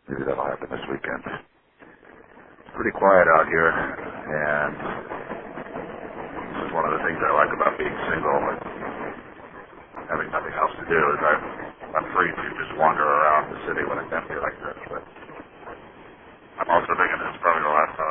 Maybe that'll happen this weekend. It's pretty quiet out here, and this is one of the things I like about being single and having nothing else to do is I'm free to just wander around the city when it's empty like this. But I'm also thinking this